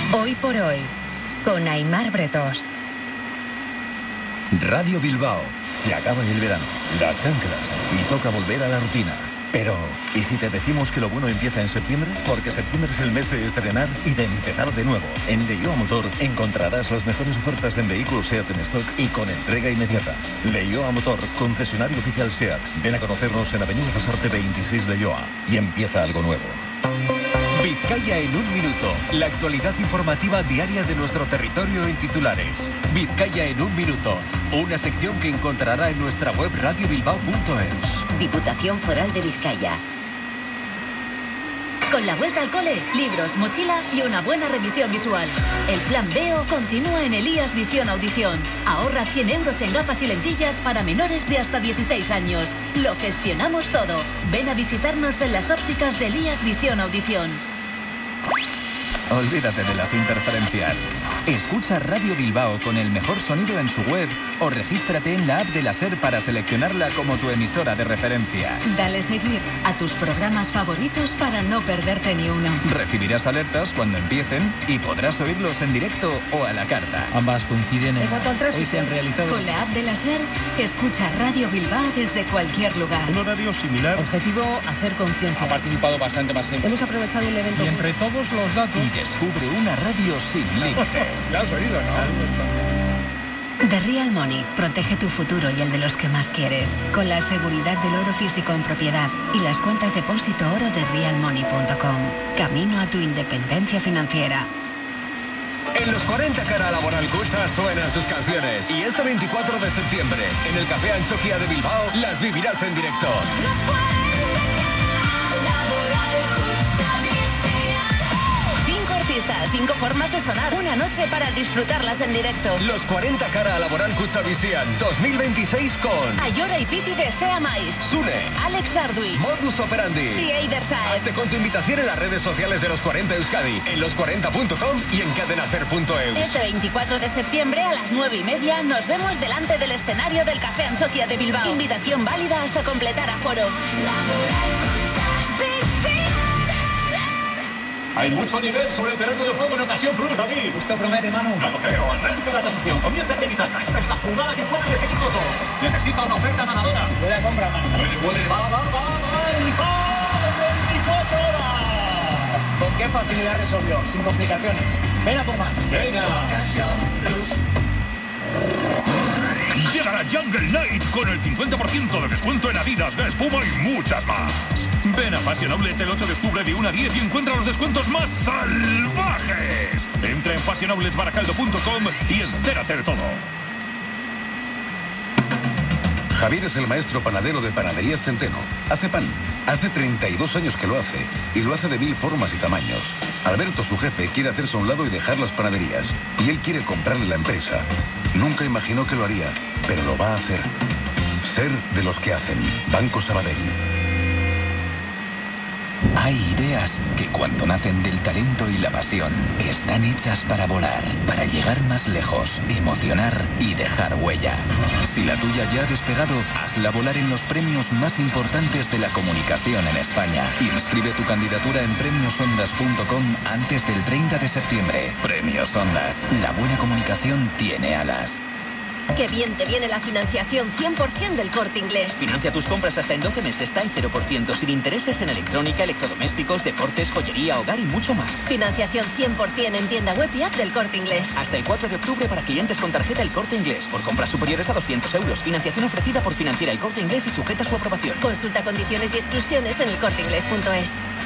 Hoy por hoy, con Aimar Bretós. Radio Bilbao. Se acaba el verano, las chanclas y toca volver a la rutina. Pero, ¿y si te decimos que lo bueno empieza en septiembre? Porque septiembre es el mes de estrenar y de empezar de nuevo. En Leioa Motor encontrarás las mejores ofertas en vehículos SEAT en stock y con entrega inmediata. Leioa Motor, concesionario oficial SEAT. Ven a conocernos en Avenida Pasarte 26 Leioa y empieza algo nuevo. Vizcaya en un minuto. La actualidad informativa diaria de nuestro territorio en titulares. Vizcaya en un minuto. Una sección que encontrará en nuestra web radiobilbao.es. Diputación Foral de Vizcaya. Con la vuelta al cole, libros, mochila y una buena revisión visual. El plan Veo continúa en Elías Visión Audición. Ahorra 100 euros en gafas y lentillas para menores de hasta 16 años. Lo gestionamos todo. Ven a visitarnos en las ópticas de Elías Visión Audición. Olvídate de las interferencias. Escucha Radio Bilbao con el mejor sonido en su web o regístrate en la app de la SER para seleccionarla como tu emisora de referencia. Dale seguir a tus programas favoritos para no perderte ni uno. Recibirás alertas cuando empiecen y podrás oírlos en directo o a la carta. Ambas coinciden en hoy se han realizado. Con la app de la SER, escucha Radio Bilbao desde cualquier lugar. Un horario similar. Objetivo, hacer conciencia. Ha participado bastante más gente. Hemos aprovechado el evento. Y entre todos los datos. Y descubre una radio sin límites. ¿La has oído, no? The Real Money protege tu futuro y el de los que más quieres, con la seguridad del oro físico en propiedad y las cuentas depósito oro de realmoney.com. Camino a tu independencia financiera. En los 40 cara laboral Cucha suenan sus canciones. Y este 24 de septiembre, en el Café Anchoquia de Bilbao, las vivirás en directo. Los 40 laboral Cucha. 5 formas de sonar. Una noche para disfrutarlas en directo. Los 40 cara a Laboral Cuchavisian 2026 con Ayora y Piti de Sea Mais, Sune, Alex Ardui, Modus Operandi y Eider Saez. Hazte con tu invitación en las redes sociales de Los 40 Euskadi, en los40.com y en cadenaser.eus. Este 24 de septiembre a las 9:30 nos vemos delante del escenario del Café Anchoquia de Bilbao. Invitación válida hasta completar aforo. Hay mucho nivel sobre el terreno de juego en ocasión Plus, David. Esto promete, Manu. No lo creo. Arranca la tasación. Comienza en Bitaca. Esta es la jugada que puede definirlo todo. Necesita una oferta ganadora. Buena compra, Manu. Puede, va. ¡El gol! 24 horas. ¿Con qué facilidad resolvió? Sin complicaciones. Ven a por más. Venga. Llega la Jungle Night con el 50% de descuento en Adidas, Espuma y muchas más. Ven a Fashion Outlet el 8 de octubre de 1 a 10 y encuentra los descuentos más salvajes. Entra en fashionoutletbaracaldo.com y entérate de todo. Javier es el maestro panadero de Panaderías Centeno. Hace pan. Hace 32 años que lo hace. Y lo hace de 1000 formas y tamaños. Alberto, su jefe, quiere hacerse a un lado y dejar las panaderías. Y él quiere comprarle la empresa. Nunca imaginó que lo haría, pero lo va a hacer. Ser de los que hacen. Banco Sabadell. Hay ideas que cuando nacen del talento y la pasión, están hechas para volar, para llegar más lejos, emocionar y dejar huella. Si la tuya ya ha despegado, hazla volar en los premios más importantes de la comunicación en España. Inscribe tu candidatura en premiosondas.com antes del 30 de septiembre. Premios Ondas. La buena comunicación tiene alas. Qué bien te viene la financiación 100% del Corte Inglés. Financia tus compras hasta en 12 meses, está en 0%, sin intereses en electrónica, electrodomésticos, deportes, joyería, hogar y mucho más. Financiación 100% en tienda web y app del Corte Inglés. Hasta el 4 de octubre para clientes con tarjeta El Corte Inglés. Por compras superiores a 200 euros. Financiación ofrecida por Financiera El Corte Inglés y sujeta a su aprobación. Consulta condiciones y exclusiones en elcorteinglés.es.